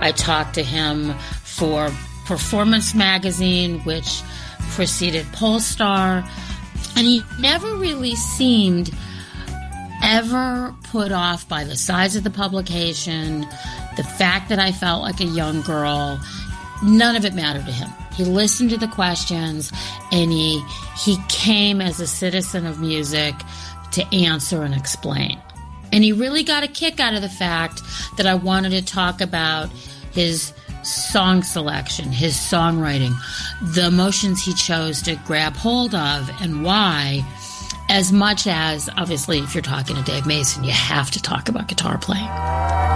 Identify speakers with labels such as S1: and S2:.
S1: I talked to him for Performance Magazine, which preceded Polestar, and he never really seemed ever put off by the size of the publication, the fact that I felt like a young girl. None of it mattered to him. He listened to the questions, and he came as a citizen of music to answer and explain. And he really got a kick out of the fact that I wanted to talk about his song selection, his songwriting, the emotions he chose to grab hold of and why, as much as, obviously, if you're talking to Dave Mason, you have to talk about guitar playing.